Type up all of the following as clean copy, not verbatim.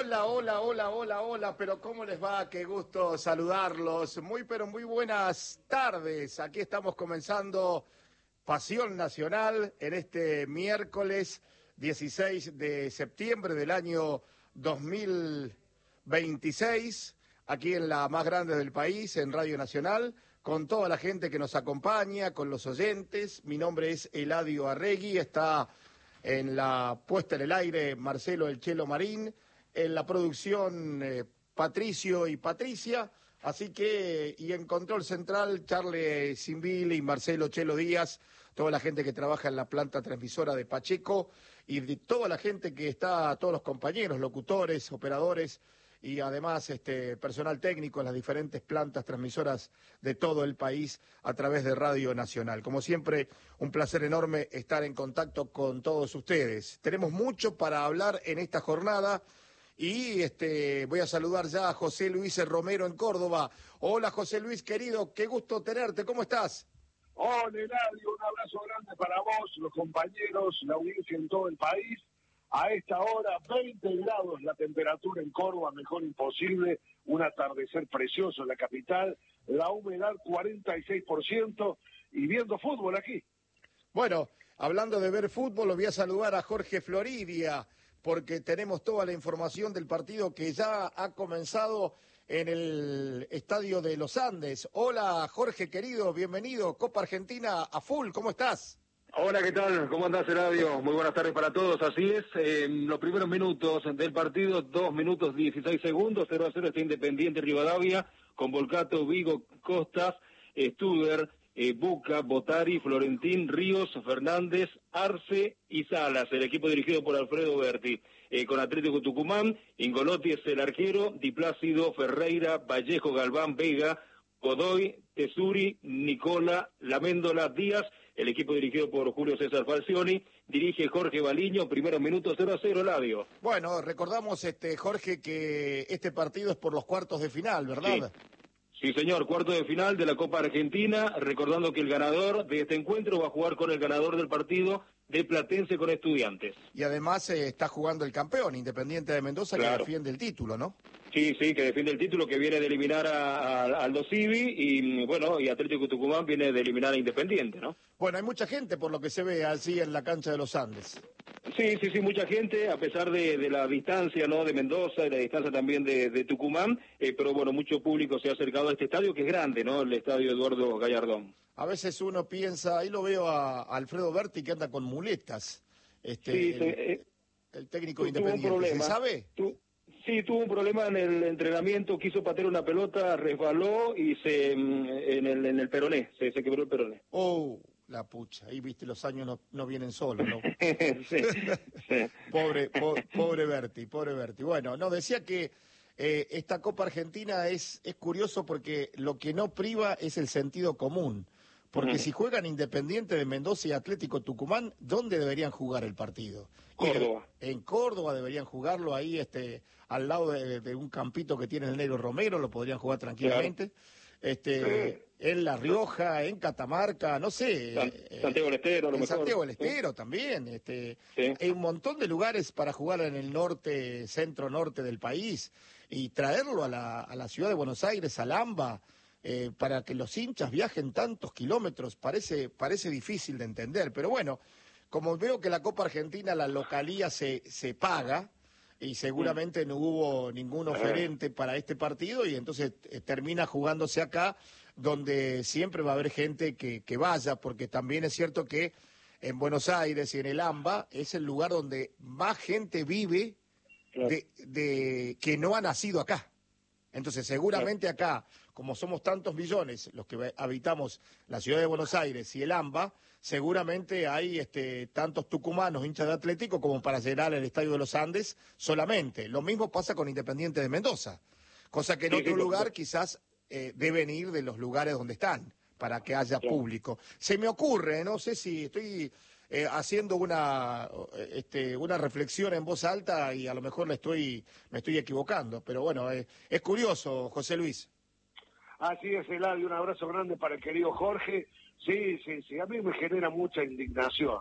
Hola, hola, hola, hola, hola, pero ¿cómo les va? Qué gusto saludarlos. Pero muy buenas tardes. Aquí estamos comenzando Pasión Nacional en este miércoles 16 de septiembre del año 2026, aquí en la más grande del país, en Radio Nacional, con toda la gente que nos acompaña, con los oyentes. Mi nombre es Eladio Arregui, está en la puesta en el aire Marcelo El Chelo Marín, en la producción Patricio y Patricia, así que, y en control central Charles Simbil y Marcelo Chelo Díaz, toda la gente que trabaja en la planta transmisora de Pacheco y de toda la gente que está, todos los compañeros, locutores, operadores y además personal técnico en las diferentes plantas transmisoras de todo el país a través de Radio Nacional. Como siempre, un placer enorme estar en contacto con todos ustedes. Tenemos mucho para hablar en esta jornada y voy a saludar ya a José Luis Romero en Córdoba. Hola José Luis, querido, qué gusto tenerte, ¿cómo estás? Hola, Eladio, un abrazo grande para vos, los compañeros, la audiencia en todo el país. A esta hora, 20 grados la temperatura en Córdoba, mejor imposible, un atardecer precioso en la capital, la humedad 46% y viendo fútbol aquí. Bueno, hablando de ver fútbol, lo voy a saludar a Jorge Floridia, porque tenemos toda la información del partido que ya ha comenzado en el Estadio de los Andes. Hola Jorge, querido, bienvenido, Copa Argentina a full, ¿cómo estás? Hola, ¿qué tal? ¿Cómo andás, Eladio? Muy buenas tardes para todos, así es. Los primeros minutos del partido, 2 minutos 16 segundos, 0-0 está Independiente Rivadavia, con Volcato, Vigo, Costas, Studer, Buca, Botari, Florentín, Ríos, Fernández, Arce y Salas, el equipo dirigido por Alfredo Berti. Con Atlético Tucumán, Ingolotti es el arquero, Di Plácido, Ferreira, Vallejo, Galván, Vega, Godoy, Tesuri, Nicola, Laméndola, Díaz, el equipo dirigido por Julio César Falcioni, dirige Jorge Baliño, primeros minutos 0-0, Eladio. Bueno, recordamos, Jorge, que este partido es por los cuartos de final, ¿verdad? Sí, señor, cuarto de final de la Copa Argentina, recordando que el ganador de este encuentro va a jugar con el ganador del partido de Platense con Estudiantes. Y además está jugando el campeón, Independiente de Mendoza, claro, que defiende el título, ¿no? Sí, que defiende el título, que viene de eliminar a Aldo Civi y Atlético Tucumán viene de eliminar a Independiente, ¿no? Bueno, hay mucha gente por lo que se ve así en la cancha de los Andes. Sí, mucha gente, a pesar de la distancia, ¿no?, de Mendoza y la distancia también de Tucumán, pero bueno, mucho público se ha acercado a este estadio que es grande, ¿no?, el estadio Eduardo Gallardón. A veces uno piensa, ahí lo veo a Alfredo Berti que anda con muletas, el técnico de Independiente, ¿se sabe? Sí, tuvo un problema en el entrenamiento, quiso patear una pelota, resbaló y en el peroné, se quebró el peroné. Oh, la pucha, ahí viste, los años no vienen solos, ¿no? Sí. Pobre Berti. Bueno, no, decía que esta Copa Argentina es curioso porque lo que no priva es el sentido común. Porque si juegan Independiente de Mendoza y Atlético Tucumán, ¿dónde deberían jugar el partido? Córdoba. En Córdoba deberían jugarlo ahí, al lado de un campito que tiene el Negro Romero, lo podrían jugar tranquilamente. Claro. En La Rioja, en Catamarca, no sé. Santiago del Estero, a lo mejor. Santiago del Estero también. Sí. Hay un montón de lugares para jugar en el norte, centro-norte del país y traerlo a la ciudad de Buenos Aires, al AMBA. Para que los hinchas viajen tantos kilómetros, parece difícil de entender, pero bueno, como veo que la Copa Argentina, la localía se paga, y seguramente no hubo ningún oferente para este partido, y entonces termina jugándose acá, donde siempre va a haber gente que vaya, porque también es cierto que en Buenos Aires y en el AMBA es el lugar donde más gente vive que no ha nacido acá. Entonces, seguramente acá, como somos tantos millones los que habitamos la ciudad de Buenos Aires y el AMBA, seguramente hay tantos tucumanos, hinchas de Atlético, como para llenar el Estadio de los Andes solamente. Lo mismo pasa con Independiente de Mendoza, cosa que en otro lugar quizás deben ir de los lugares donde están, para que haya público. Se me ocurre, no sé si estoy haciendo una reflexión en voz alta y a lo mejor me estoy equivocando, pero bueno, es curioso, José Luis. Así es, Eladio, un abrazo grande para el querido Jorge. Sí, a mí me genera mucha indignación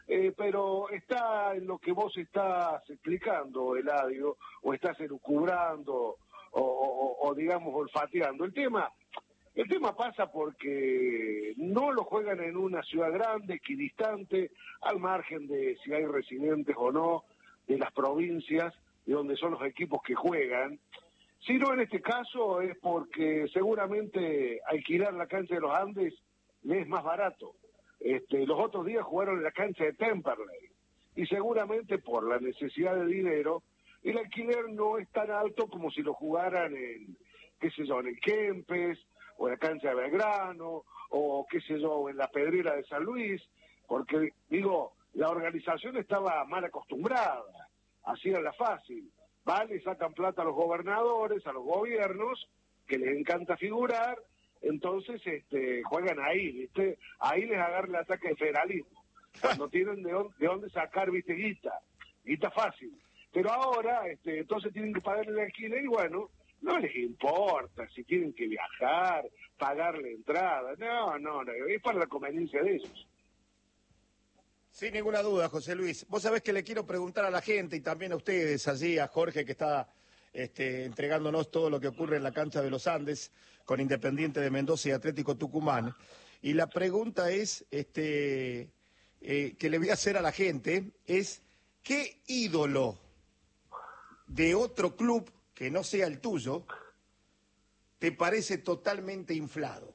pero está en lo que vos estás explicando, Eladio, o estás elucubrando, o digamos, olfateando. El tema pasa porque no lo juegan en una ciudad grande, equidistante, al margen de si hay residentes o no, de las provincias, de donde son los equipos que juegan, sino en este caso es porque seguramente alquilar la cancha de los Andes le es más barato. Los otros días jugaron en la cancha de Temperley, y seguramente por la necesidad de dinero, el alquiler no es tan alto como si lo jugaran en, qué sé yo, en el Kempes, o en la cancha de Belgrano, o qué sé yo, en la Pedrera de San Luis, porque, digo, la organización estaba mal acostumbrada, así era la fácil. Vale, sacan plata a los gobernadores, a los gobiernos, que les encanta figurar, entonces juegan ahí, ¿viste? Ahí les agarra el ataque de federalismo, cuando tienen de dónde sacar, ¿viste? Guita fácil. Pero ahora, entonces tienen que pagarle el alquiler y bueno, no les importa si tienen que viajar, pagar la entrada, no, es para la conveniencia de ellos. Sin ninguna duda, José Luis. Vos sabés que le quiero preguntar a la gente y también a ustedes, allí a Jorge, que está entregándonos todo lo que ocurre en la cancha de los Andes con Independiente de Mendoza y Atlético Tucumán. Y la pregunta es, que le voy a hacer a la gente, es ¿qué ídolo de otro club que no sea el tuyo te parece totalmente inflado?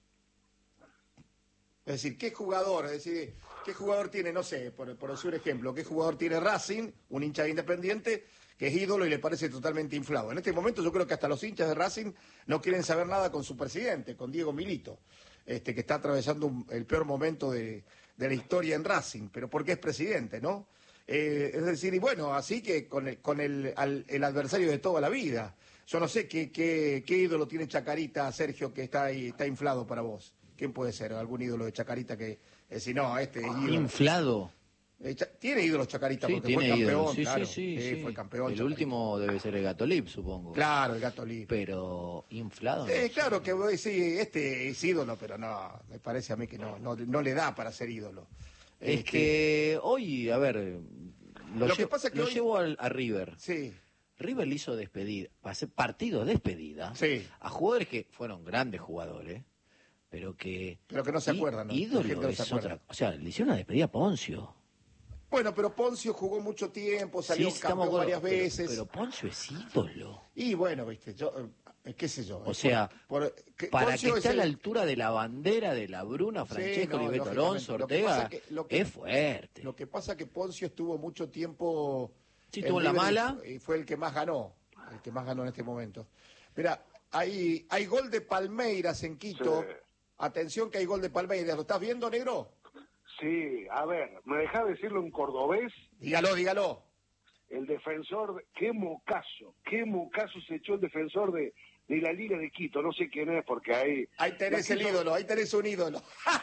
Es decir, ¿qué jugador? Es decir, ¿qué jugador tiene, no sé, por decir un ejemplo, qué jugador tiene Racing, un hincha de Independiente, que es ídolo y le parece totalmente inflado? En este momento yo creo que hasta los hinchas de Racing no quieren saber nada con su presidente, con Diego Milito, que está atravesando el peor momento de la historia en Racing, pero porque es presidente, ¿no? Es decir, y bueno, así que con el adversario de toda la vida. Yo no sé qué ídolo tiene Chacarita, Sergio, que está ahí, está inflado para vos. ¿Quién puede ser? ¿Algún ídolo de Chacarita que si no, es ídolo? ¿Inflado? Tiene ídolos Chacarita, sí, porque fue campeón, ídolos. Sí, claro. Sí, fue campeón. El Chacarita. último debe ser el Gato Lip, supongo. Claro, el Gato Lip. Pero, ¿inflado? Sí, no claro que vos decís, es ídolo, pero no, me parece a mí que no le da para ser ídolo. Es que hoy, a ver, lo llevo a River. Sí. River le hizo despedida, partidos de despedida, sí, a jugadores que fueron grandes jugadores, pero que no se acuerdan, ¿no? Ídolo es otra, o sea, le hicieron una despedida a Poncio. Bueno, pero Poncio jugó mucho tiempo, salió campeón varias veces. Pero Poncio es ídolo. Y bueno, viste, yo, qué sé yo. O sea, para Poncio que esté a la altura de la bandera de la Bruna, Francesco, Oliveto Alonso, Ortega, es fuerte. Lo que pasa es que Poncio estuvo mucho tiempo... Sí, tuvo la mala. Y fue el que más ganó en este momento. Mira, hay gol de Palmeiras en Quito. Sí. Atención que hay gol de Palmeiras. ¿Lo estás viendo, negro? Sí, a ver, ¿me dejás decirlo en cordobés? Dígalo. El defensor, qué mocazo se echó el defensor de la Liga de Quito, no sé quién es, porque ahí... Ahí tenés el ídolo, ahí tenés un ídolo.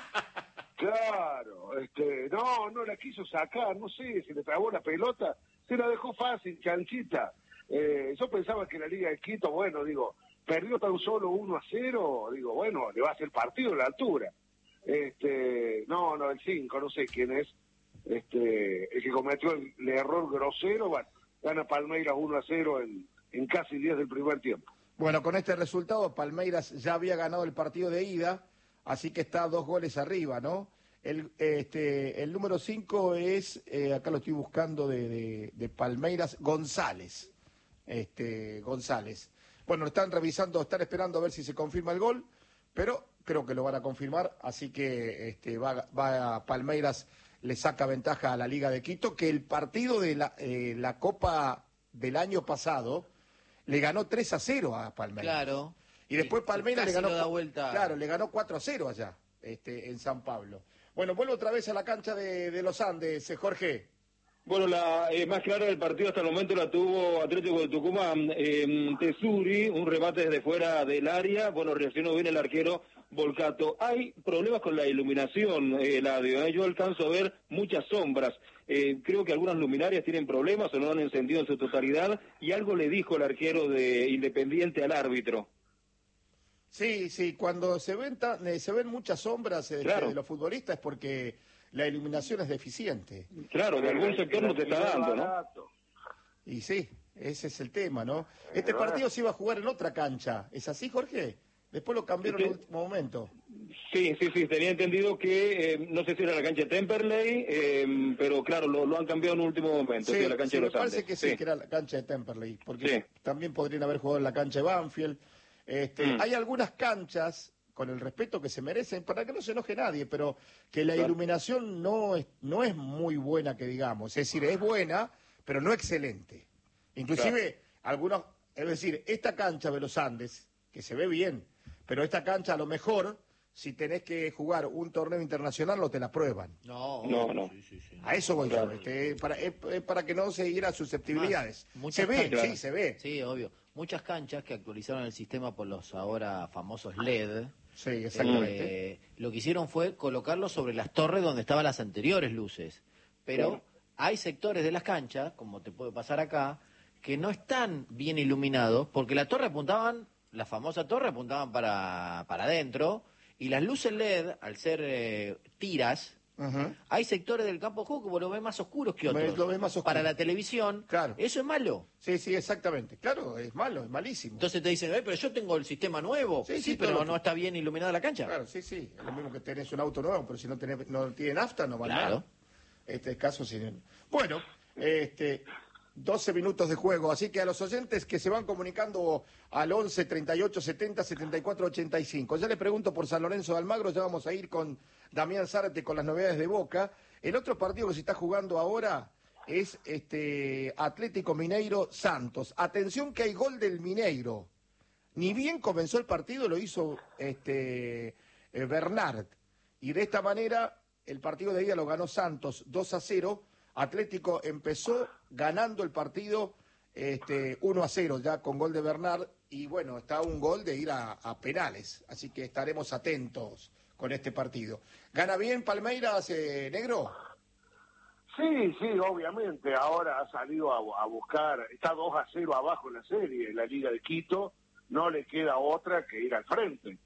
Claro, no la quiso sacar, no sé, se le trabó la pelota, se la dejó fácil, chanchita. Yo pensaba que la Liga de Quito, bueno, digo, perdió tan solo 1-0, digo, bueno, le va a hacer partido a la altura. No, el 5, no sé quién es, el que cometió el error grosero, bueno, gana Palmeiras 1-0 en casi 10 del primer tiempo. Bueno, con este resultado, Palmeiras ya había ganado el partido de ida, así que está 2 goles arriba, ¿no? El número 5 es, acá lo estoy buscando, de Palmeiras, González. González. Bueno, están esperando a ver si se confirma el gol, pero creo que lo van a confirmar, así que va a Palmeiras, le saca ventaja a la Liga de Quito, que el partido de la Copa del año pasado le ganó 3-0 a Palmeiras. Claro. Y después Palmeiras le ganó 4-0 allá, en San Pablo. Bueno, vuelvo otra vez a la cancha de los Andes, Jorge. Bueno, la más clara del partido hasta el momento la tuvo Atlético de Tucumán. Tesuri, un remate desde fuera del área. Bueno, reaccionó bien el arquero Volcato. Hay problemas con la iluminación, Eladio. Yo alcanzo a ver muchas sombras. Creo que algunas luminarias tienen problemas o no han encendido en su totalidad. Y algo le dijo el arquero de Independiente al árbitro. Sí, cuando se ven muchas sombras claro, de los futbolistas es porque la iluminación es deficiente. Claro, de algún sector no te está dando, ¿no? Y sí, ese es el tema, ¿no? Este partido se iba a jugar en otra cancha. ¿Es así, Jorge? Después lo cambiaron en el último momento. Sí, tenía entendido que, no sé si era la cancha de Temperley, pero claro, lo han cambiado en el último momento, sí, la cancha de los me parece Andes. que era la cancha de Temperley, porque también podrían haber jugado en la cancha de Banfield. Hay algunas canchas, con el respeto que se merecen, para que no se enoje nadie, pero que la iluminación no es muy buena, que digamos. Es decir, es buena, pero no excelente. Inclusive, algunos, es decir, esta cancha de los Andes, que se ve bien, pero esta cancha a lo mejor, si tenés que jugar un torneo internacional, no te la prueban. No. Sí. A eso voy yo, para que no se hieran susceptibilidades. Se ve, sí, se ve. Sí, obvio. Muchas canchas que actualizaron el sistema por los ahora famosos LED. Sí, exactamente. Lo que hicieron fue colocarlo sobre las torres donde estaban las anteriores luces. Pero hay sectores de las canchas, como te puede pasar acá, que no están bien iluminados, porque la famosa torre apuntaban para adentro, y las luces LED, al ser tiras, hay sectores del campo de juego que vos lo ves más oscuros que otros. Lo ves más oscuro. Para la televisión, claro. Eso es malo. Sí, exactamente. Claro, es malo, es malísimo. Entonces te dicen, pero yo tengo el sistema nuevo. Sí, pero no está bien iluminada la cancha. Claro, sí. Es lo mismo que tenés un auto nuevo, pero si no tiene nafta, no vale claro. nada. Caso sin... Bueno, 12 minutos de juego, así que a los oyentes que se van comunicando al 11 38 70 74 85. Ya le pregunto por San Lorenzo de Almagro, ya vamos a ir con Damián Zárate con las novedades de Boca. El otro partido que se está jugando ahora es Atlético Mineiro Santos. Atención que hay gol del Mineiro. Ni bien comenzó el partido, lo hizo Bernard. Y de esta manera, el partido de ida lo ganó Santos 2-0. Atlético empezó ganando el partido 1-0 ya con gol de Bernard y bueno, está un gol de ir a penales, así que estaremos atentos con este partido. ¿Gana bien Palmeiras, Negro? Sí, obviamente, ahora ha salido a buscar, está 2-0 abajo en la serie, en la Liga de Quito, no le queda otra que ir al frente.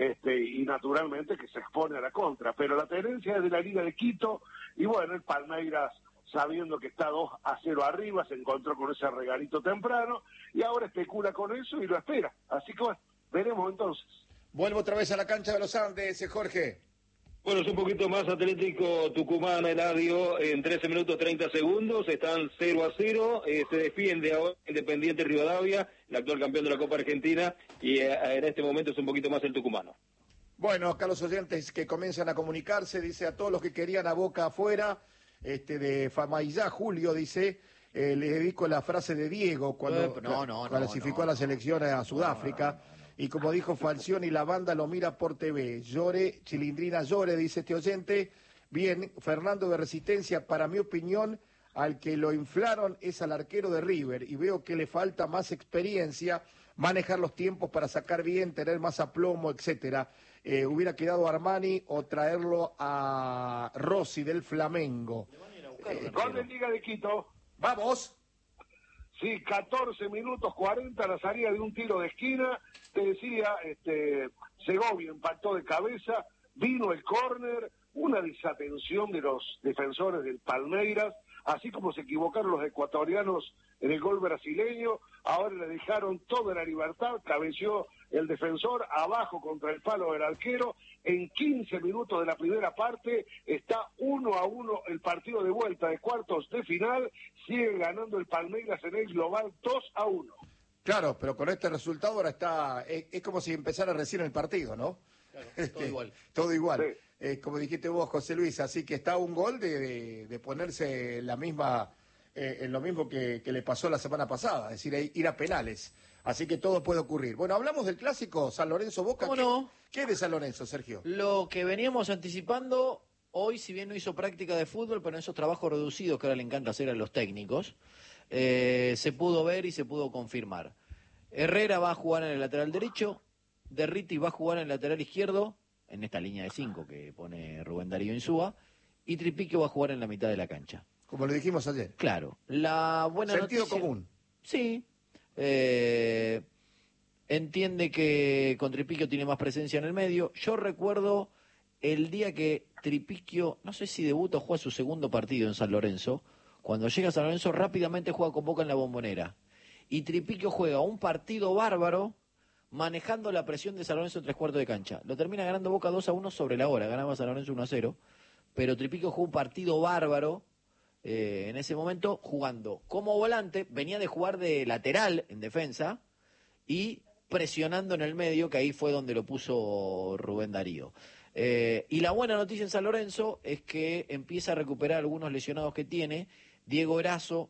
Y naturalmente que se expone a la contra, pero la tendencia es de la Liga de Quito, y bueno, el Palmeiras, sabiendo que está 2-0 arriba, se encontró con ese regalito temprano, y ahora especula con eso y lo espera. Así que bueno, veremos entonces. Vuelvo otra vez a la cancha de los Andes, Jorge. Bueno, es un poquito más Atlético Tucumán, Eladio, en 13 minutos 30 segundos, están 0-0, se defiende ahora Independiente Rivadavia, el actual campeón de la Copa Argentina, y en este momento es un poquito más el tucumano. Bueno, acá los oyentes que comienzan a comunicarse, dice a todos los que querían a Boca afuera, de Famaillá, Julio, dice, le dedico la frase de Diego cuando clasificó a la selección a Sudáfrica. Y como dijo Falcioni, la banda lo mira por TV. Llore, Chilindrina llore, dice este oyente. Bien, Fernando de Resistencia, para mi opinión, al que lo inflaron es al arquero de River. Y veo que le falta más experiencia, manejar los tiempos para sacar bien, tener más aplomo, etcétera. Hubiera quedado Armani o traerlo a Rossi del Flamengo. Gol de Liga de Quito. ¡Vamos! Sí, 14 minutos 40, la salida de un tiro de esquina. Te decía, Segovia impactó de cabeza, vino el córner, una desatención de los defensores del Palmeiras, así como se equivocaron los ecuatorianos en el gol brasileño, ahora le dejaron toda la libertad, cabeció el defensor abajo contra el palo del arquero. En 15 minutos de la primera parte está 1-1 el partido de vuelta de cuartos de final, sigue ganando el Palmeiras en el global 2-1. Claro, pero con este resultado ahora está, es como si empezara recién el partido, ¿no? Claro, todo igual. Todo igual, sí. Como dijiste vos, José Luis, así que está un gol de ponerse en lo mismo que le pasó la semana pasada, es decir, ir a penales. Así que todo puede ocurrir. Bueno, hablamos del clásico San Lorenzo-Boca. ¿Cómo no? ¿Qué es de San Lorenzo, Sergio? Lo que veníamos anticipando, hoy si bien no hizo práctica de fútbol, pero en esos trabajos reducidos que ahora le encanta hacer a los técnicos, se pudo ver y se pudo confirmar. Herrera va a jugar en el lateral derecho, Derriti va a jugar en el lateral izquierdo, en esta línea de 5 que pone Rubén Darío Insúa, y Tripique va a jugar en la mitad de la cancha. Como lo dijimos ayer. Claro. La buena Sentido noticia, común. Sí. Entiende que con Tripiquio tiene más presencia en el medio. Yo recuerdo el día que Tripiquio, no sé si debuta o juega su segundo partido en San Lorenzo. Cuando llega a San Lorenzo rápidamente juega con Boca en la Bombonera. Y Tripiquio juega un partido bárbaro manejando la presión de San Lorenzo en 3/4 de cancha. Lo termina ganando Boca 2-1 sobre la hora. Ganaba San Lorenzo 1-0. Pero Tripiquio jugó un partido bárbaro en ese momento jugando como volante. Venía de jugar de lateral en defensa y presionando en el medio, que ahí fue donde lo puso Rubén Darío. Y la buena noticia en San Lorenzo es que empieza a recuperar algunos lesionados que tiene. Diego Erazo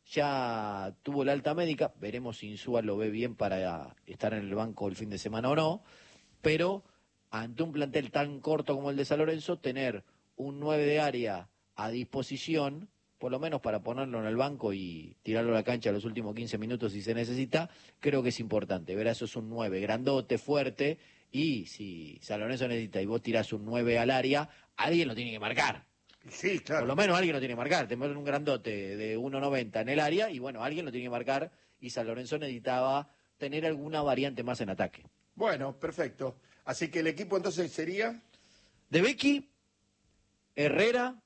ya tuvo la alta médica, veremos si Insúa lo ve bien para estar en el banco el fin de semana o no, pero ante un plantel tan corto como el de San Lorenzo, tener un 9 de área a disposición, por lo menos para ponerlo en el banco y tirarlo a la cancha los últimos 15 minutos si se necesita, creo que es importante. Erazo es un 9 grandote, fuerte, y si San Lorenzo necesita y vos tirás un 9 al área, alguien lo tiene que marcar. Sí, claro. Por lo menos alguien lo tiene que marcar. Te ponen un grandote de 1,90 en el área y bueno, alguien lo tiene que marcar y San Lorenzo necesitaba tener alguna variante más en ataque. Bueno, perfecto. Así que el equipo entonces sería... De Becky, Herrera,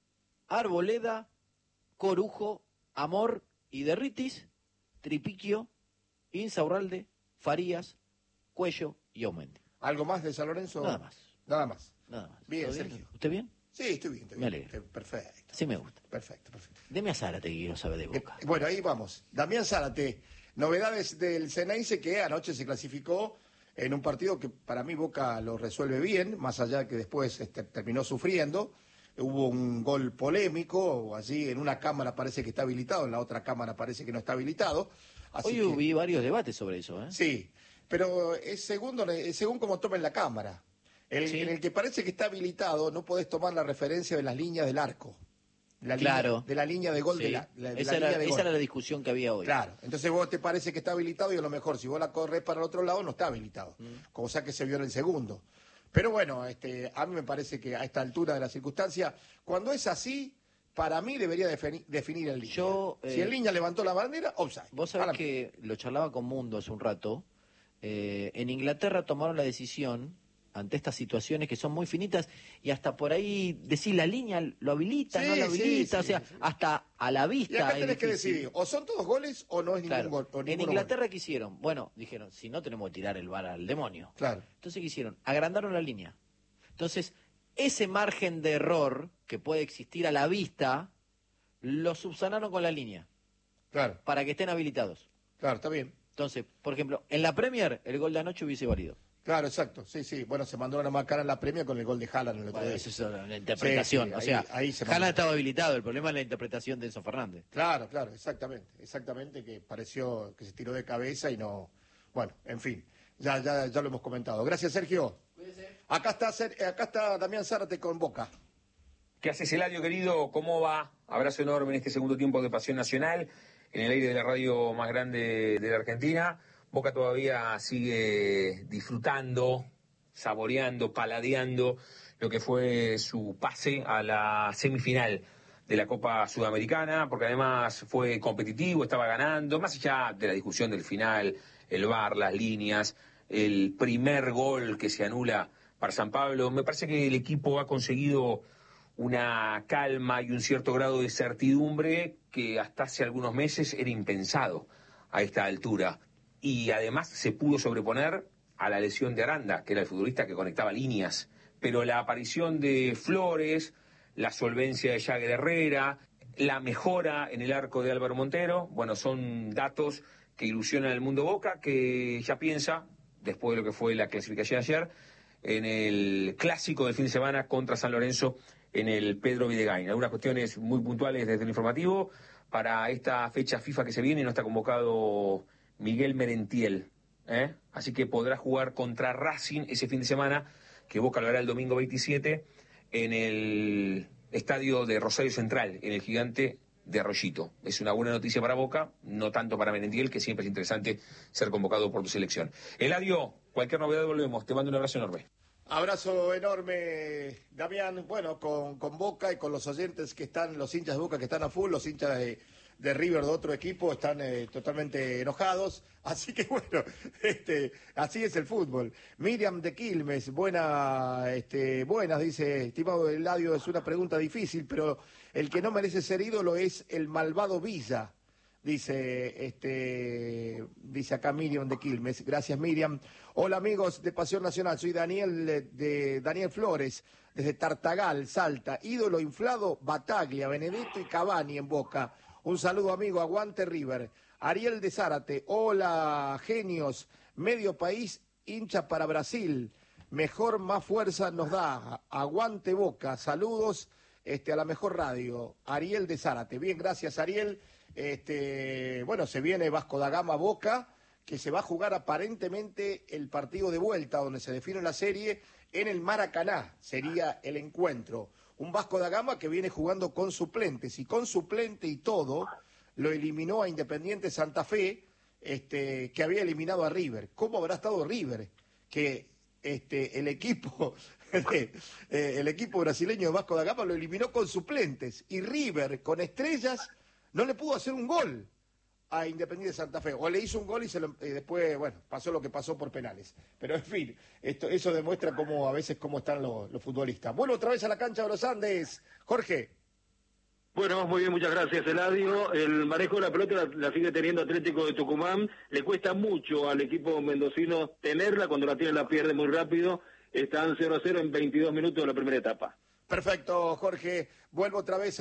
Arboleda, Corujo, Amor y Derritis, Tripiquio, Insaurralde, Farías, Cuello y Aumendi. ¿Algo más de San Lorenzo? Nada más. Nada más. Nada más. Bien, Sergio. ¿Usted bien? Sí, estoy bien. Me alegro. Perfecto. Sí me gusta. Perfecto. Deme a Zárate que quiero saber de Boca. Bueno, ahí vamos. Damián Zárate, novedades del Ceneice que anoche se clasificó en un partido que para mí Boca lo resuelve bien, más allá de que después terminó sufriendo. Hubo un gol polémico, allí en una cámara parece que está habilitado, en la otra cámara parece que no está habilitado. Así Hoy vi varios debates sobre eso, ¿eh? Sí, pero es según como tomen la cámara. Sí. En el que parece que está habilitado, no podés tomar la referencia de las líneas del arco. Claro. De la línea de gol. Sí. Esa era la discusión que había hoy. Claro, entonces vos te parece que está habilitado y a lo mejor si vos la corres para el otro lado no está habilitado, cosa que se vio en el segundo. Pero bueno, a mí me parece que a esta altura de la circunstancia, cuando es así, para mí debería definir el línea. Si el línea levantó la bandera, offside. Vos sabés que lo charlaba con Mundo hace un rato. En Inglaterra tomaron la decisión ante estas situaciones que son muy finitas y hasta por ahí decir la línea lo habilita, no lo habilita, hasta a la vista. Y acá es tenés que difícil. decidir, o son todos goles o no es Claro. ningún gol. En Inglaterra, ¿qué hicieron? Bueno, dijeron, si no tenemos que tirar el VAR al demonio. Claro. Entonces, ¿qué hicieron? Agrandaron la línea. Entonces, ese margen de error que puede existir a la vista, lo subsanaron con la línea. Claro. Para que estén habilitados. Claro, está bien. Entonces, por ejemplo, en la Premier, el gol de anoche hubiese valido. Claro, exacto. Sí. Bueno, se mandó una marcar en la premia con el gol de Haaland en el otro día. Esa es la interpretación. Sí, ahí se mandó. Haaland estaba habilitado. El problema es la interpretación de Enzo Fernández. Claro, exactamente, que pareció que se tiró de cabeza y no... Bueno, en fin, ya lo hemos comentado. Gracias, Sergio. Cuídese. Acá está Damián Zárate con Boca. ¿Qué haces, Eladio, querido? ¿Cómo va? Abrazo enorme en este segundo tiempo de Pasión Nacional, en el aire de la radio más grande de la Argentina. Boca todavía sigue disfrutando, saboreando, paladeando lo que fue su pase a la semifinal de la Copa Sudamericana, porque además fue competitivo, estaba ganando, más allá de la discusión del final, el VAR, las líneas, el primer gol que se anula para San Pablo. Me parece que el equipo ha conseguido una calma y un cierto grado de certidumbre que hasta hace algunos meses era impensado a esta altura. Y además se pudo sobreponer a la lesión de Aranda, que era el futbolista que conectaba líneas. Pero la aparición de Flores, la solvencia de Jagger Herrera, la mejora en el arco de Álvaro Montero, bueno, son datos que ilusionan al mundo Boca, que ya piensa, después de lo que fue la clasificación ayer, en el clásico del fin de semana contra San Lorenzo en el Pedro Videgain. Algunas cuestiones muy puntuales desde el informativo. Para esta fecha FIFA que se viene no está convocado Miguel Merentiel, así que podrá jugar contra Racing ese fin de semana, que Boca lo hará el domingo 27 en el estadio de Rosario Central, en el Gigante de Arroyito. Es una buena noticia para Boca, no tanto para Merentiel, que siempre es interesante ser convocado por tu selección. Eladio, cualquier novedad volvemos. Te mando un abrazo enorme. Abrazo enorme, Damián. Bueno, con Boca y con los oyentes que están, los hinchas de Boca que están a full, los hinchas de River, de otro equipo, están totalmente enojados. Así que bueno, así es el fútbol. Miriam de Quilmes, buenas, dice, estimado Eladio, es una pregunta difícil, pero el que no merece ser ídolo es el malvado Villa. Dice acá Miriam de Quilmes. Gracias, Miriam. Hola, amigos de Pasión Nacional. Soy Daniel de Daniel Flores, desde Tartagal, Salta. Ídolo inflado, Bataglia, Benedetto y Cavani en Boca. Un saludo, amigo. Aguante River. Ariel de Zárate. Hola, genios. Medio país, hincha para Brasil. Mejor, más fuerza nos da. Aguante Boca. Saludos a la mejor radio. Ariel de Zárate. Bien, gracias, Ariel. Bueno, se viene Vasco da Gama Boca, que se va a jugar aparentemente el partido de vuelta, donde se define la serie en el Maracaná, sería el encuentro. Un Vasco da Gama que viene jugando con suplentes, y con suplente y todo, lo eliminó a Independiente Santa Fe, que había eliminado a River. ¿Cómo habrá estado River? Que el equipo brasileño de Vasco da Gama lo eliminó con suplentes, y River, con estrellas, no le pudo hacer un gol a Independiente Santa Fe, o le hizo un gol y después, bueno, pasó lo que pasó por penales. Pero en fin, eso demuestra a veces cómo están los futbolistas. Vuelvo otra vez a la cancha de los Andes. Jorge. Bueno, muy bien, muchas gracias, Eladio. El manejo de la pelota la sigue teniendo Atlético de Tucumán. Le cuesta mucho al equipo mendocino tenerla, cuando la tiene la pierde muy rápido. Están 0-0 en 22 minutos de la primera etapa. Perfecto, Jorge. Vuelvo otra vez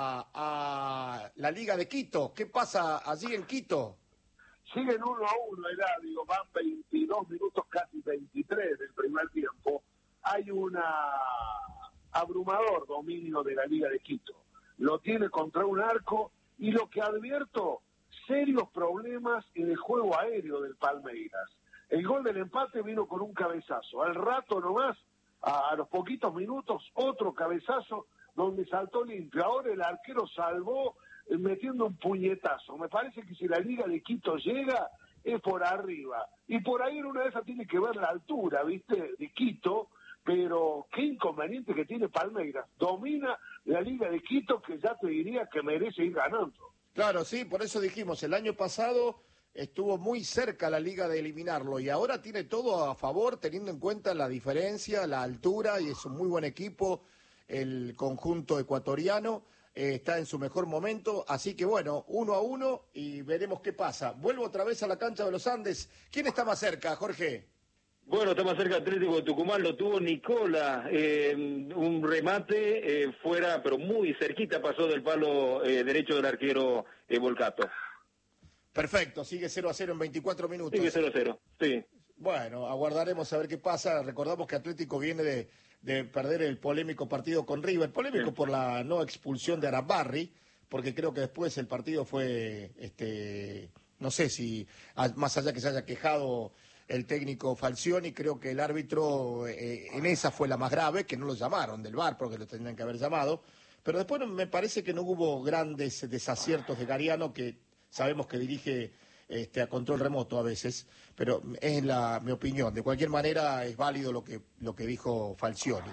a la Liga de Quito. ¿Qué pasa allí en Quito? Siguen 1-1, Eladio. Van 22 minutos, casi 23 del primer tiempo. Hay un abrumador dominio de la Liga de Quito. Lo tiene contra un arco, y lo que advierto, serios problemas en el juego aéreo del Palmeiras. El gol del empate vino con un cabezazo. Al rato nomás, a los poquitos minutos, otro cabezazo donde saltó limpio. Ahora el arquero salvó metiendo un puñetazo. Me parece que si la Liga de Quito llega, es por arriba. Y por ahí en una de esas tiene que ver la altura, ¿viste?, de Quito. Pero qué inconveniente que tiene Palmeiras. Domina la Liga de Quito, que ya te diría que merece ir ganando. Claro, sí, por eso dijimos, el año pasado estuvo muy cerca la Liga de eliminarlo, y ahora tiene todo a favor, teniendo en cuenta la diferencia, la altura, y es un muy buen equipo el conjunto ecuatoriano. Está en su mejor momento, así que bueno, 1-1 y veremos qué pasa. Vuelvo otra vez a la cancha de los Andes. ¿Quién está más cerca, Jorge? Bueno, está más cerca Atlético de Tucumán, lo tuvo Nicola, un remate fuera, pero muy cerquita, pasó del palo derecho del arquero Volcato. Perfecto, sigue 0-0 en 24 minutos. Sigue 0-0, sí. Bueno, aguardaremos a ver qué pasa. Recordamos que Atlético viene de perder el polémico partido con River, polémico por la no expulsión de Arabarri, porque creo que después el partido fue, no sé si, más allá que se haya quejado el técnico Falcioni, creo que el árbitro en esa fue la más grave, que no lo llamaron del VAR porque lo tendrían que haber llamado, pero después me parece que no hubo grandes desaciertos de Gariano, que sabemos que dirige a control remoto a veces, pero es mi opinión. De cualquier manera es válido lo que dijo Falcioni.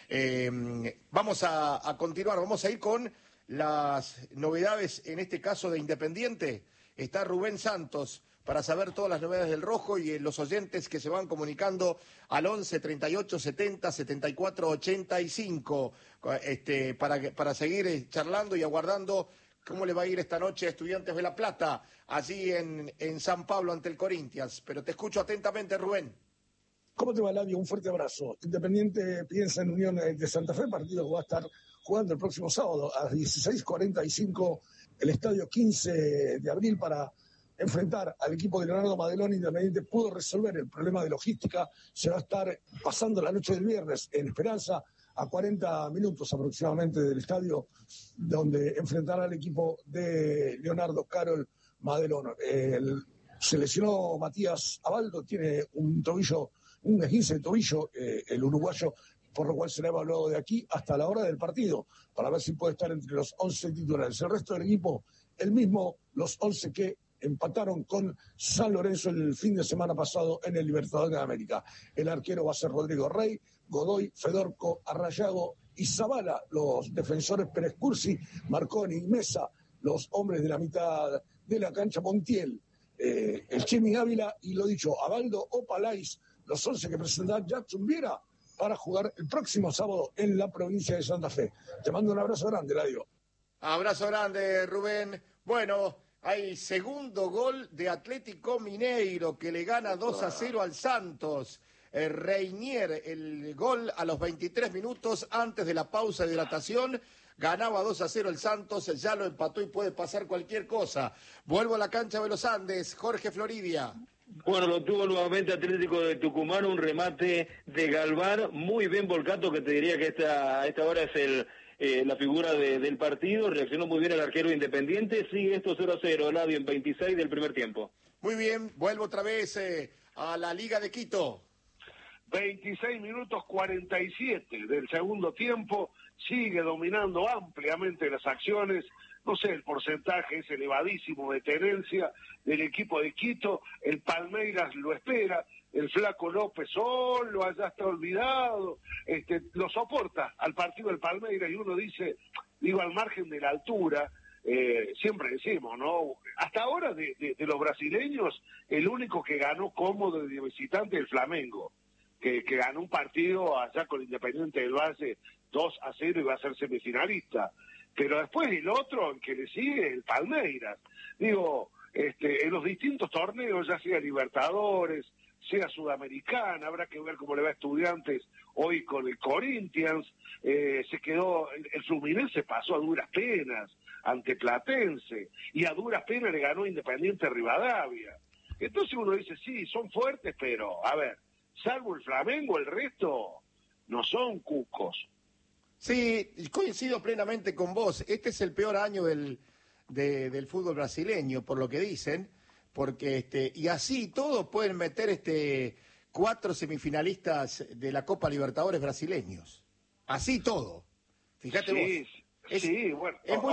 Vamos a continuar, vamos a ir con las novedades, en este caso de Independiente. Está Rubén Santos para saber todas las novedades del Rojo, y los oyentes que se van comunicando al 11 38 70 74 85 para seguir charlando y aguardando cómo le va a ir esta noche a Estudiantes de La Plata, allí en San Pablo ante el Corinthians. Pero te escucho atentamente, Rubén. ¿Cómo te va, Eladio? Un fuerte abrazo. Independiente piensa en Unión de Santa Fe, partido que va a estar jugando el próximo sábado a 16:45, el estadio 15 de abril, para enfrentar al equipo de Leonardo Madelón. Independiente pudo resolver el problema de logística, se va a estar pasando la noche del viernes en Esperanza, a 40 minutos aproximadamente del estadio, donde enfrentará al equipo de Leonardo Carol Madelón. Se lesionó Matías Abaldo, tiene un esguince de tobillo, el uruguayo, por lo cual será evaluado de aquí hasta la hora del partido, para ver si puede estar entre los 11 titulares. El resto del equipo, el mismo, los 11 que empataron con San Lorenzo el fin de semana pasado en el Libertadores de América. El arquero va a ser Rodrigo Rey, Godoy, Fedorco, Arrayago y Zavala, los defensores Pérez Cursi, Marconi y Mesa, los hombres de la mitad de la cancha, Montiel, el Chimi Ávila y lo dicho, Abaldo Opalais, los 11 que presentará Jackson Viera para jugar el próximo sábado en la provincia de Santa Fe. Te mando un abrazo grande, Eladio. Abrazo grande, Rubén. Bueno, hay segundo gol de Atlético Mineiro que le gana 2-0 al Santos. Reinier, el gol a los 23 minutos antes de la pausa de hidratación. Ganaba 2-0 el Santos, ya lo empató y puede pasar cualquier cosa. Vuelvo a la cancha de los Andes, Jorge Floridia. Bueno, lo tuvo nuevamente Atlético de Tucumán, un remate de Galván, muy bien volcado, que te diría que a esta hora es la figura del partido. Reaccionó muy bien el arquero Independiente, sigue esto 0-0, Eladio, en 26 del primer tiempo. Muy bien, vuelvo otra vez a la Liga de Quito. 26 minutos 47 del segundo tiempo, sigue dominando ampliamente las acciones, no sé, el porcentaje es elevadísimo de tenencia del equipo de Quito, el Palmeiras lo espera, el Flaco López solo, allá está olvidado, lo soporta al partido del Palmeiras y uno dice, digo, al margen de la altura, siempre decimos, ¿no? Hasta ahora de los brasileños, el único que ganó cómodo de visitante es el Flamengo. Que ganó un partido allá con Independiente del Valle 2-0 y va a ser semifinalista. Pero después el otro, el que le sigue, el Palmeiras. Digo, en los distintos torneos, ya sea Libertadores, sea Sudamericana, habrá que ver cómo le va a Estudiantes hoy con el Corinthians, se quedó, el Fluminense pasó a duras penas ante Platense, y a duras penas le ganó Independiente Rivadavia. Entonces uno dice, sí, son fuertes, pero, a ver, salvo el Flamengo, el resto no son cucos. Sí, coincido plenamente con vos. Este es el peor año del fútbol brasileño, por lo que dicen, porque y así todos pueden meter 4 semifinalistas de la Copa Libertadores brasileños. Así todo. Fíjate sí, vos. Bueno,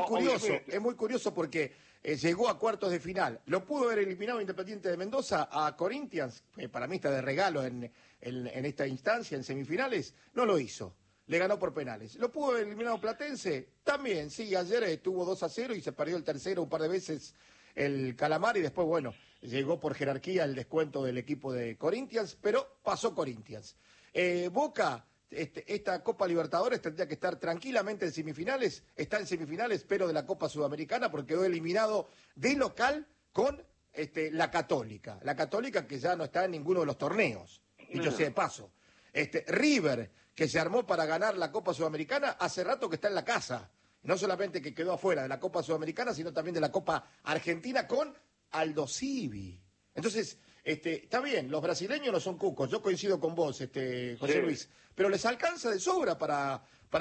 Es muy curioso porque llegó a cuartos de final. Lo pudo haber eliminado Independiente de Mendoza a Corinthians, para mí está de regalo en esta instancia, en semifinales, no lo hizo. Le ganó por penales. ¿Lo pudo haber eliminado Platense? También, sí, ayer estuvo 2-0 y se perdió el tercero un par de veces el Calamar y después, bueno, llegó por jerarquía el descuento del equipo de Corinthians, pero pasó Corinthians. Boca... esta Copa Libertadores tendría que estar tranquilamente en semifinales, está en semifinales, pero de la Copa Sudamericana, porque quedó eliminado de local con la Católica que ya no está en ninguno de los torneos, dicho sea de paso. River, que se armó para ganar la Copa Sudamericana, hace rato que está en la casa, no solamente que quedó afuera de la Copa Sudamericana, sino también de la Copa Argentina con Aldo Civi. Entonces, está bien, los brasileños no son cucos, yo coincido con vos, José Sí. Luis, pero les alcanza de sobra para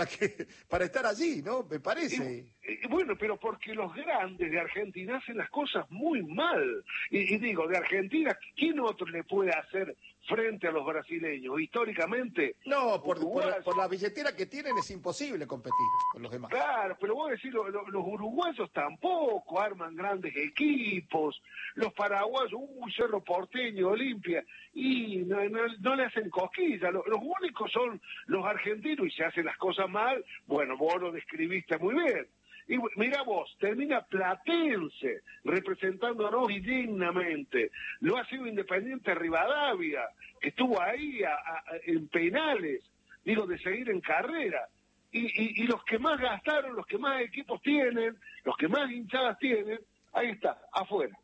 estar allí, ¿no? Me parece. Y bueno, pero porque los grandes de Argentina hacen las cosas muy mal. Y digo, de Argentina, ¿quién otro le puede hacer frente a los brasileños? Históricamente, No, por uruguayos. la billetera que tienen es imposible competir con los demás. Claro, pero vos decís, los uruguayos tampoco arman grandes equipos, los paraguayos, Cerro Porteño, Olimpia, y no le hacen cosquillas, los únicos son los argentinos y se hacen las cosas mal, bueno, vos lo describiste muy bien. Y mira vos, termina Platense representándonos y dignamente. Lo ha sido Independiente Rivadavia, que estuvo ahí en penales, digo, de seguir en carrera. Y los que más gastaron, los que más equipos tienen, los que más hinchadas tienen, ahí está, afuera.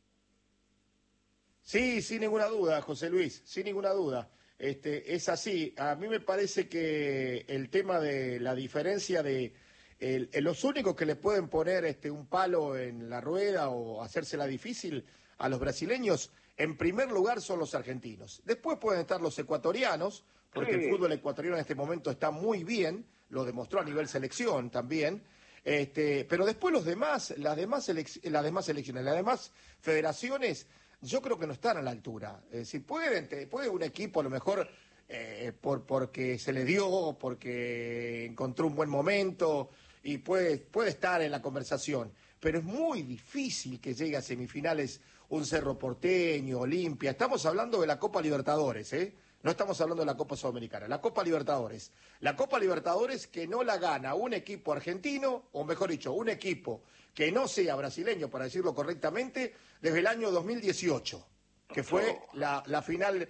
Sí, sin ninguna duda, José Luis, sin ninguna duda. Es así. A mí me parece que el tema de la diferencia de los únicos que le pueden poner un palo en la rueda o hacérsela difícil a los brasileños, en primer lugar son los argentinos. Después pueden estar los ecuatorianos, porque el fútbol ecuatoriano en este momento está muy bien, lo demostró a nivel selección también. Pero después las demás selecciones, las demás federaciones, yo creo que no están a la altura. Es decir, puede un equipo a lo mejor porque se le dio, porque encontró un buen momento y puede estar en la conversación, pero es muy difícil que llegue a semifinales un Cerro Porteño, Olimpia. Estamos hablando de la Copa Libertadores, No estamos hablando de la Copa Sudamericana, la Copa Libertadores. La Copa Libertadores que no la gana un equipo argentino, o mejor dicho, un equipo que no sea brasileño, para decirlo correctamente, desde el año 2018, que fue la final,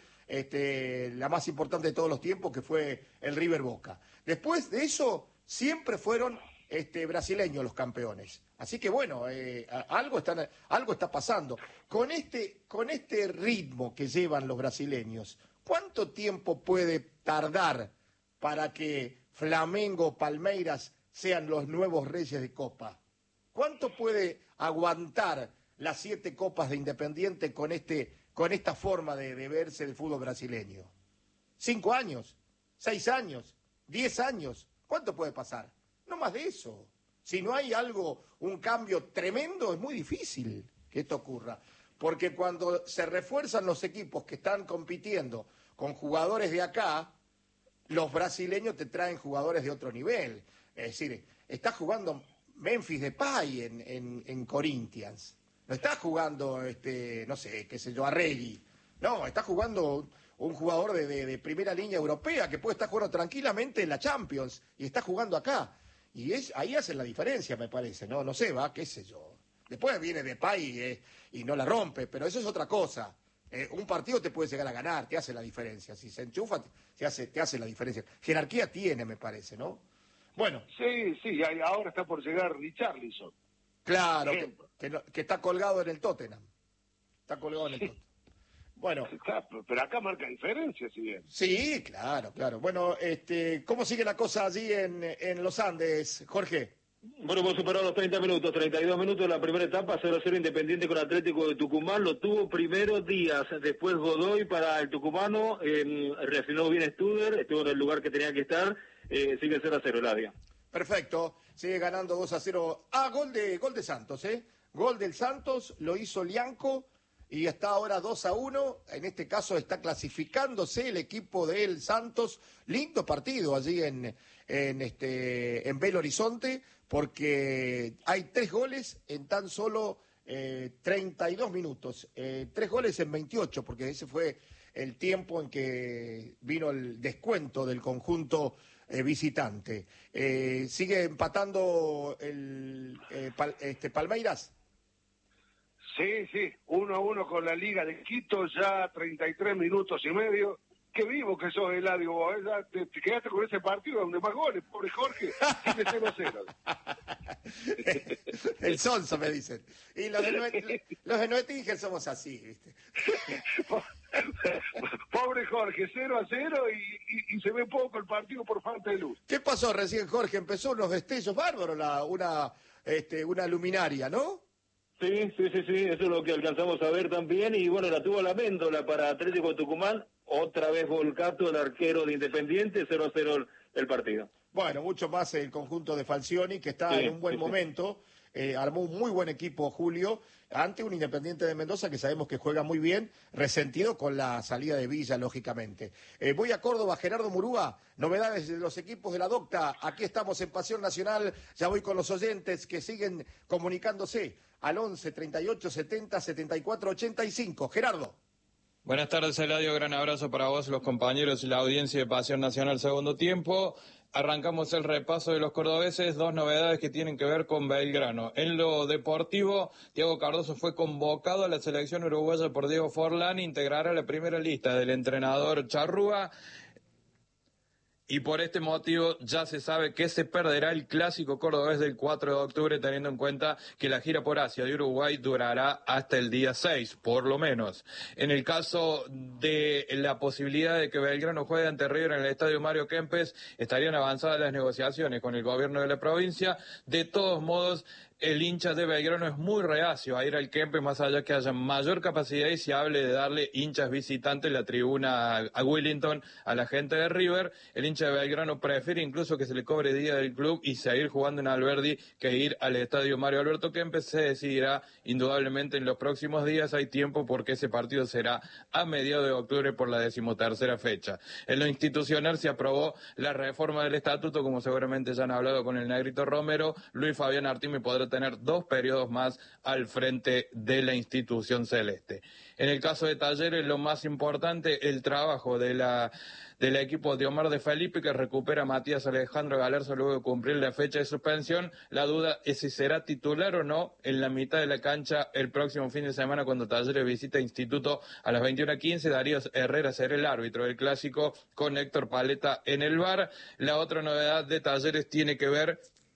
la más importante de todos los tiempos, que fue el River Boca. Después de eso, siempre fueron brasileños los campeones. Así que bueno, algo está pasando. Con este ritmo que llevan los brasileños, ¿cuánto tiempo puede tardar para que Flamengo o Palmeiras sean los nuevos reyes de Copa? ¿Cuánto puede aguantar las 7 copas de Independiente con esta forma de verse el fútbol brasileño? ¿5 años? ¿6 años? ¿10 años? ¿Cuánto puede pasar? No más de eso. Si no hay un cambio tremendo, es muy difícil que esto ocurra. Porque cuando se refuerzan los equipos que están compitiendo con jugadores de acá, los brasileños te traen jugadores de otro nivel. Es decir, está jugando Memphis Depay en Corinthians. No está jugando, no sé, qué sé yo, Arregui. No, está jugando un jugador de primera línea europea que puede estar jugando tranquilamente en la Champions y está jugando acá. Y ahí hacen la diferencia, me parece, ¿no? No sé, qué sé yo. Después viene Depay y no la rompe, pero eso es otra cosa. Un partido te puede llegar a ganar, te hace la diferencia. Si se enchufa, te hace la diferencia. Jerarquía tiene, me parece, ¿no? Bueno. Sí, ahora está por llegar Richarlison. Claro, que está colgado en el Tottenham. Está colgado en el Tottenham. Bueno. Pero acá marca diferencia, si bien. Sí, claro. Bueno, ¿cómo sigue la cosa allí en los Andes, Jorge? Bueno, hemos superado los 30 minutos, 32 minutos de la primera etapa, 0-0 Independiente con Atlético de Tucumán, lo tuvo primero Díaz, después Godoy para el tucumano, reaccionó bien Studer, estuvo en el lugar que tenía que estar, sigue 0-0 Eladia. Perfecto, sigue ganando 2-0, gol de Santos, gol del Santos, lo hizo Lianco, y está ahora 2-1, en este caso está clasificándose el equipo del Santos, lindo partido allí en Belo Horizonte, porque hay 3 goles en tan solo 32 minutos, 3 goles en 28, porque ese fue el tiempo en que vino el descuento del conjunto visitante. ¿Sigue empatando Palmeiras? Sí, 1-1 con la Liga de Quito, ya 33 minutos y medio. Qué vivo que sos, Eladio, vos, te quedaste con ese partido donde más goles, pobre Jorge, tiene 0-0. El sonso, me dicen. Y los de Noetínger somos así, ¿viste? Pobre Jorge, 0-0 y se ve poco el partido por falta de luz. ¿Qué pasó recién, Jorge? Empezó unos destellos bárbaros, una luminaria, ¿no? Sí, eso es lo que alcanzamos a ver también, y bueno, la tuvo la Méndola para Atlético de Tucumán, otra vez Volcato, el arquero de Independiente, 0-0 el partido. Bueno, mucho más el conjunto de Falcioni, que está en un buen momento, armó un muy buen equipo, Julio, ante un Independiente de Mendoza que sabemos que juega muy bien, resentido con la salida de Villa, lógicamente. Voy a Córdoba, Gerardo Murúa, novedades de los equipos de la Docta, aquí estamos en Pasión Nacional, ya voy con los oyentes que siguen comunicándose al 11 38 70 74 85. Gerardo. Buenas tardes, Eladio, gran abrazo para vos, los compañeros y la audiencia de Pasión Nacional segundo tiempo. Arrancamos el repaso de los cordobeses, 2 novedades que tienen que ver con Belgrano. En lo deportivo, Thiago Cardoso fue convocado a la selección uruguaya por Diego Forlán, integrará la primera lista del entrenador Charrúa. Y por este motivo ya se sabe que se perderá el clásico cordobés del 4 de octubre, teniendo en cuenta que la gira por Asia de Uruguay durará hasta el día 6, por lo menos. En el caso de la posibilidad de que Belgrano juegue ante River en el estadio Mario Kempes, estarían avanzadas las negociaciones con el gobierno de la provincia. De todos modos, el hincha de Belgrano es muy reacio a ir al Kempes, más allá que haya mayor capacidad y se hable de darle hinchas visitantes la tribuna a Willington a la gente de River. El hincha de Belgrano prefiere incluso que se le cobre día del club y seguir jugando en Alberdi que ir al estadio Mario Alberto Kempes. Se decidirá indudablemente en los próximos días, hay tiempo porque ese partido será a mediados de octubre por la 13ª fecha. En lo institucional se aprobó la reforma del estatuto, como seguramente ya han hablado con el Negrito Romero. Luis Fabián Artime podrá tener 2 periodos más al frente de la institución celeste. En el caso de Talleres, lo más importante, el trabajo del equipo de Omar de Felipe, que recupera a Matías Alejandro Galarza luego de cumplir la fecha de suspensión. La duda es si será titular o no en la mitad de la cancha el próximo fin de semana cuando Talleres visita Instituto a las 21:15. Darío Herrera será el árbitro del clásico con Héctor Paleta en el VAR. La otra novedad de Talleres tiene que ver